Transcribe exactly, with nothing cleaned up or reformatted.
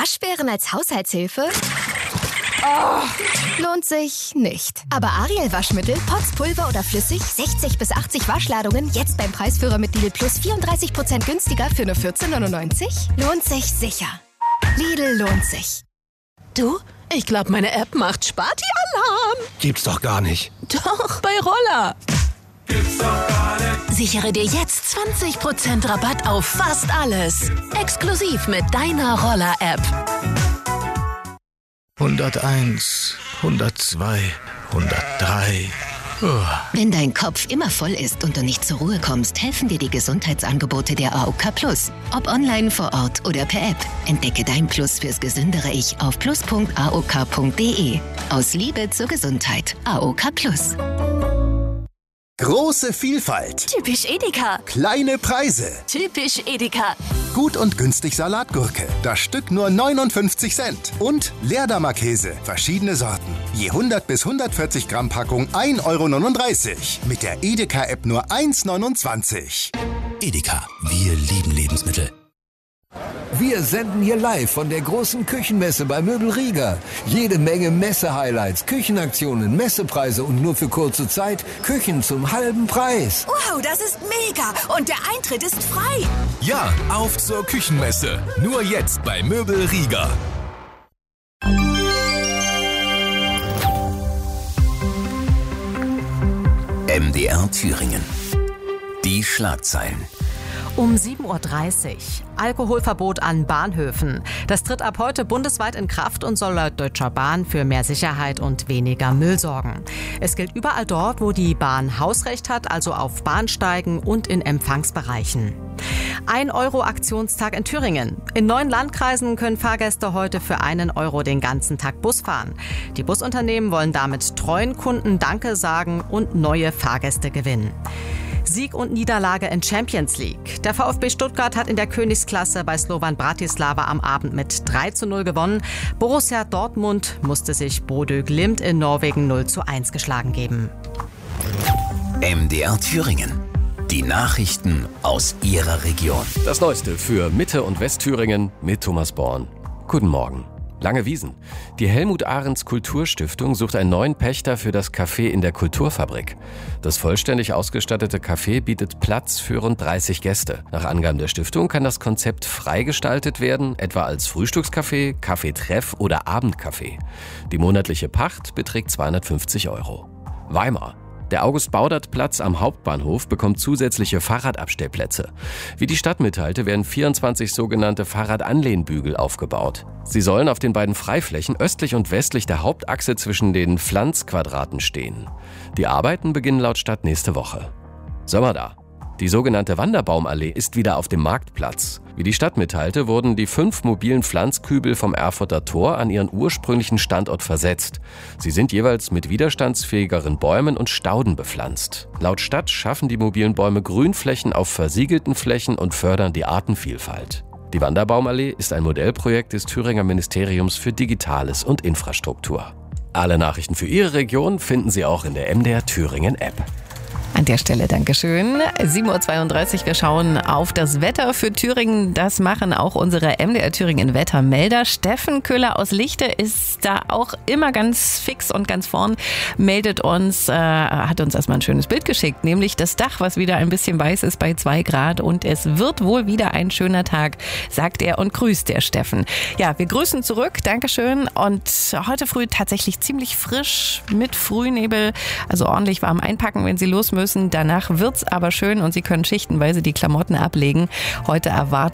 Waschbären als Haushaltshilfe? Oh, lohnt sich nicht. Aber Ariel Waschmittel, Pots, Pulver oder flüssig, sechzig bis achtzig Waschladungen, jetzt beim Preisführer mit Lidl Plus vierunddreißig Prozent günstiger für nur vierzehn neunundneunzig? Lohnt sich sicher. Lidl lohnt sich. Du, ich glaube, meine App macht Sparti-Alarm. Gibt's doch gar nicht. Doch, bei Roller. Gibt's doch gar nicht. Sichere dir jetzt zwanzig Prozent Rabatt auf fast alles. Exklusiv mit deiner Roller-App. hunderteins, hundertzwei, hundertdrei. Oh. Wenn dein Kopf immer voll ist und du nicht zur Ruhe kommst, helfen dir die Gesundheitsangebote der A O K Plus. Ob online, vor Ort oder per App. Entdecke dein Plus fürs gesündere Ich auf plus punkt a o k punkt d e. Aus Liebe zur Gesundheit. A O K Plus. Große Vielfalt. Typisch Edeka. Kleine Preise. Typisch Edeka. Gut und günstig Salatgurke. Das Stück nur neunundfünfzig Cent. Und Leerdammer Käse. Verschiedene Sorten. Je hundert bis hundertvierzig Gramm Packung ein Euro neununddreißig. Mit der Edeka-App nur eins neunundzwanzig. Edeka. Wir lieben Lebensmittel. Wir senden hier live von der großen Küchenmesse bei Möbel Rieger. Jede Menge Messe-Highlights, Küchenaktionen, Messepreise und nur für kurze Zeit Küchen zum halben Preis. Wow, das ist mega! Und der Eintritt ist frei! Ja, auf zur Küchenmesse. Nur jetzt bei Möbel Rieger. M D R Thüringen. Die Schlagzeilen. Um sieben Uhr dreißig. Alkoholverbot an Bahnhöfen. Das tritt ab heute bundesweit in Kraft und soll laut Deutscher Bahn für mehr Sicherheit und weniger Müll sorgen. Es gilt überall dort, wo die Bahn Hausrecht hat, also auf Bahnsteigen und in Empfangsbereichen. ein Euro Aktionstag in Thüringen. In neun Landkreisen können Fahrgäste heute für einen Euro den ganzen Tag Bus fahren. Die Busunternehmen wollen damit treuen Kunden Danke sagen und neue Fahrgäste gewinnen. Sieg und Niederlage in Champions League. Der VfB Stuttgart hat in der Königsklasse bei Slovan Bratislava am Abend mit drei zu null gewonnen. Borussia Dortmund musste sich Bodø Glimt in Norwegen null zu eins geschlagen geben. M D R Thüringen. Die Nachrichten aus Ihrer Region. Das Neueste für Mitte- und Westthüringen mit Thomas Born. Guten Morgen. Lange Wiesen. Die Helmut-Ahrens-Kulturstiftung sucht einen neuen Pächter für das Café in der Kulturfabrik. Das vollständig ausgestattete Café bietet Platz für rund dreißig Gäste. Nach Angaben der Stiftung kann das Konzept freigestaltet werden, etwa als Frühstückscafé, Kaffeetreff oder Abendcafé. Die monatliche Pacht beträgt zweihundertfünfzig Euro. Weimar. Der August-Baudert-Platz am Hauptbahnhof bekommt zusätzliche Fahrradabstellplätze. Wie die Stadt mitteilte, werden vierundzwanzig sogenannte Fahrradanlehnbügel aufgebaut. Sie sollen auf den beiden Freiflächen östlich und westlich der Hauptachse zwischen den Pflanzquadraten stehen. Die Arbeiten beginnen laut Stadt nächste Woche. Sommer da. Die sogenannte Wanderbaumallee ist wieder auf dem Marktplatz. Wie die Stadt mitteilte, wurden die fünf mobilen Pflanzkübel vom Erfurter Tor an ihren ursprünglichen Standort versetzt. Sie sind jeweils mit widerstandsfähigeren Bäumen und Stauden bepflanzt. Laut Stadt schaffen die mobilen Bäume Grünflächen auf versiegelten Flächen und fördern die Artenvielfalt. Die Wanderbaumallee ist ein Modellprojekt des Thüringer Ministeriums für Digitales und Infrastruktur. Alle Nachrichten für Ihre Region finden Sie auch in der M D R Thüringen App. An der Stelle Dankeschön. sieben Uhr zweiunddreißig, wir schauen auf das Wetter für Thüringen. Das machen auch unsere M D R Thüringen Wettermelder. Steffen Köhler aus Lichte ist da auch immer ganz fix und ganz vorn. Meldet uns, äh, hat uns erstmal ein schönes Bild geschickt, nämlich das Dach, was wieder ein bisschen weiß ist bei zwei Grad. Und es wird wohl wieder ein schöner Tag, sagt er und grüßt der Steffen. Ja, wir grüßen zurück. Dankeschön. Und heute früh tatsächlich ziemlich frisch mit Frühnebel. Also ordentlich warm einpacken, wenn Sie los müssen. Danach wird's aber schön und Sie können schichtenweise die Klamotten ablegen. Heute erwartet